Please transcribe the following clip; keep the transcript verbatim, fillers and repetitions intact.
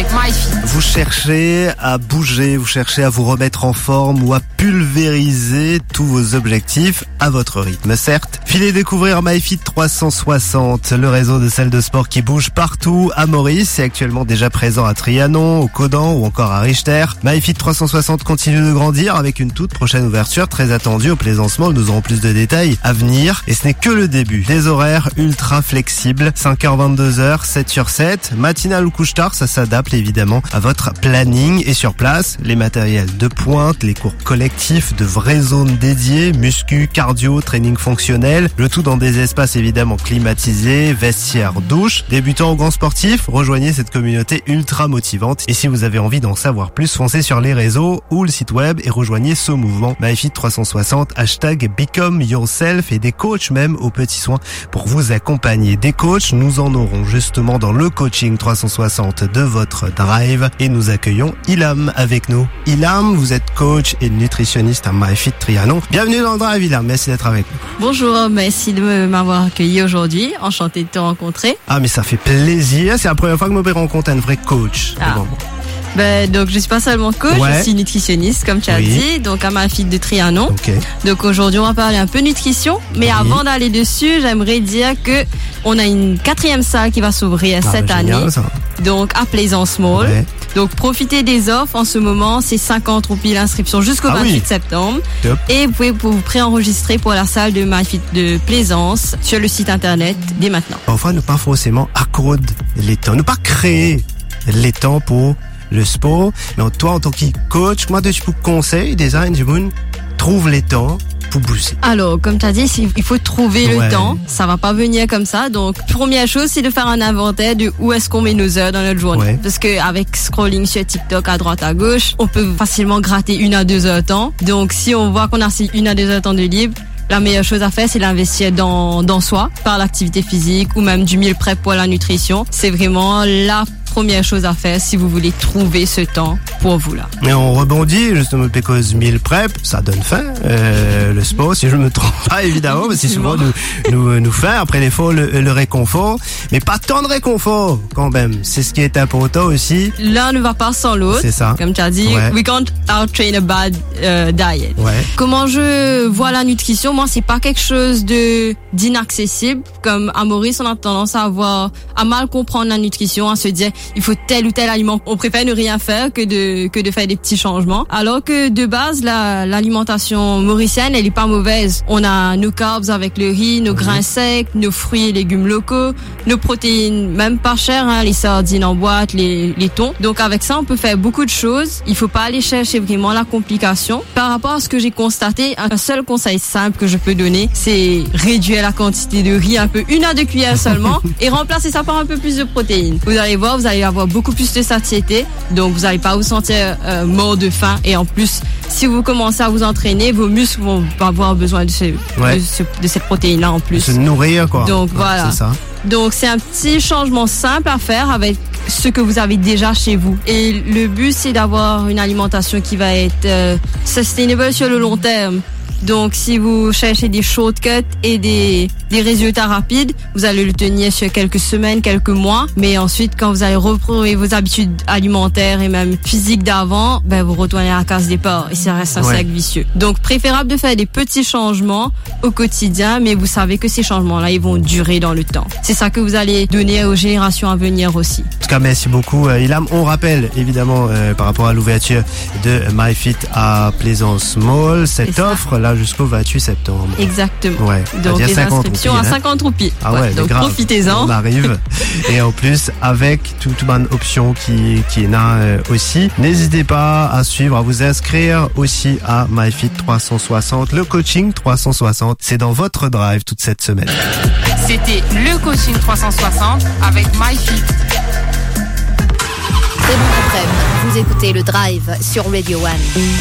MyFit. Vous cherchez à bouger, vous cherchez à vous remettre en forme ou à pulvériser tous vos objectifs à votre rythme, certes. Filez découvrir MyFit trois cent soixante, le réseau de salles de sport qui bouge partout à Maurice. C'est actuellement déjà présent à Trianon, au Codan ou encore à Richter. MyFit trois cent soixante continue de grandir avec une toute prochaine ouverture très attendue au Plaisance Mall. Nous aurons plus de détails à venir et ce n'est que le début. Des horaires ultra flexibles, cinq heures vingt-deux heures, sept sur sept, matinal ou couche tard, ça s'adapte évidemment à votre planning. Et sur place, les matériels de pointe, les cours collectifs, de vraies zones dédiées, muscu, cardio, training fonctionnel, le tout dans des espaces évidemment climatisés, vestiaires, douches. Débutants ou grands sportifs, rejoignez cette communauté ultra motivante. Et si vous avez envie d'en savoir plus, foncez sur les réseaux ou le site web et rejoignez ce mouvement MyFit trois cent soixante, hashtag Become Yourself, et des coachs même aux petits soins pour vous accompagner. Des coachs, nous en aurons justement dans le coaching trois cent soixante de votre drive et nous accueillons Ilham avec nous. Ilham, vous êtes coach et nutritionniste à MyFit Trianon. Bienvenue dans le drive, Ilham, merci d'être avec nous. Bonjour, merci de m'avoir accueilli aujourd'hui, enchanté de te rencontrer. Ah mais ça fait plaisir, c'est la première fois que je me rencontre un vrai coach. Ah. Bon. Ben, donc je suis pas seulement coach, ouais. je suis nutritionniste comme tu as oui. dit, donc à MyFit de Trianon. Okay. Donc aujourd'hui on va parler un peu nutrition, mais oui. avant d'aller dessus, j'aimerais dire que on a une quatrième salle qui va s'ouvrir ah, cette ben, année, génial, ça. Donc à Plaisance Mall. Ouais. Donc profitez des offres en ce moment, c'est cinquante roupies l'inscription jusqu'au ah, vingt-huit oui. septembre. Top. Et vous pouvez vous préenregistrer pour la salle de MyFit de Plaisance sur le site internet dès maintenant. Parfois nous pas forcément accorder les temps, nous pas créer les temps pour le sport, mais toi en tant que coach, comment tu peux conseiller des gens du monde trouve les temps pour bouger? Alors, comme tu as dit, il faut trouver ouais. le temps. Ça va pas venir comme ça. Donc, première chose, c'est de faire un inventaire de où est-ce qu'on met nos heures dans notre journée. Ouais. Parce que avec scrolling sur TikTok à droite à gauche, on peut facilement gratter une à deux heures de temps. Donc, si on voit qu'on a une à deux heures de temps de libre, la meilleure chose à faire, c'est d'investir dans, dans soi, par l'activité physique ou même du meal prep pour la nutrition. C'est vraiment la première chose à faire si vous voulez trouver ce temps pour vous là. Mais on rebondit justement parce que meal prep, ça donne faim. Euh, le sport, si je me trompe pas évidemment, mais c'est souvent nous nous nous faim. Après les fois le, le réconfort, mais pas tant de réconfort quand même. C'est ce qui est important aussi. L'un ne va pas sans l'autre. C'est ça. Comme tu as dit, ouais. we can't out-train a bad uh, diet. Ouais. Comment je vois la nutrition? Moi, c'est pas quelque chose de d'inaccessible. Comme à Maurice, on a tendance à avoir à mal comprendre la nutrition, à se dire il faut tel ou tel aliment. On préfère ne rien faire que de que de faire des petits changements. Alors que de base, la l'alimentation mauricienne, elle est pas mauvaise. On a nos carbs avec le riz, nos grains secs, nos fruits et légumes locaux, nos protéines même pas chères, hein, les sardines en boîte, les les thons. Donc avec ça, on peut faire beaucoup de choses. Il faut pas aller chercher vraiment la complication. Par rapport à ce que j'ai constaté, un seul conseil simple que je peux donner, c'est réduire la quantité de riz un peu, une à deux cuillères seulement, et remplacer ça par un peu plus de protéines. Vous allez voir, vous allez avoir beaucoup plus de satiété, donc vous n'allez pas vous sentir euh, mort de faim, et en plus si vous commencez à vous entraîner, vos muscles vont avoir besoin de, ce, ouais. de, ce, de cette protéine là en plus. Se nourrir quoi. Donc ouais, voilà. C'est ça. Donc c'est un petit changement simple à faire avec ce que vous avez déjà chez vous. Et le but c'est d'avoir une alimentation qui va être euh, sustainable sur le long terme. Donc, si vous cherchez des shortcuts et des, des résultats rapides, vous allez le tenir sur quelques semaines, quelques mois. Mais ensuite, quand vous allez reprendre vos habitudes alimentaires et même physiques d'avant, ben, vous retournez à la case départ et ça reste un ouais. cercle vicieux. Donc, préférable de faire des petits changements au quotidien, mais vous savez que ces changements-là, ils vont durer dans le temps. C'est ça que vous allez donner aux générations à venir aussi. En tout cas, merci beaucoup, euh, Ilham. On rappelle, évidemment, euh, par rapport à l'ouverture de MyFit à Plaisance Mall, cette offre, là, jusqu'au vingt-huit septembre. Exactement. Ouais. Donc les inscriptions roupies, hein. à cinquante roupies. Ah ouais, ouais donc grave. Profitez-en. On arrive. Et en plus, avec toute bonne option qui, qui est là euh, aussi. N'hésitez pas à suivre, à vous inscrire aussi à MyFit trois cent soixante. Le coaching trois cent soixante, c'est dans votre drive toute cette semaine. C'était le coaching trois cent soixante avec MyFit. Très bon après-midi. Vous écoutez le drive sur Radio One.